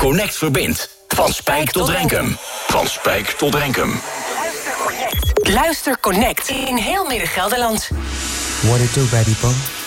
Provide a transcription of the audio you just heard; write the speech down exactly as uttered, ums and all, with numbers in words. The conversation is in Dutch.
Connect verbindt. Van Spijk tot Renkum. Van Spijk tot Renkum. Luister Connect in heel Midden-Gelderland. What it do, baby boy?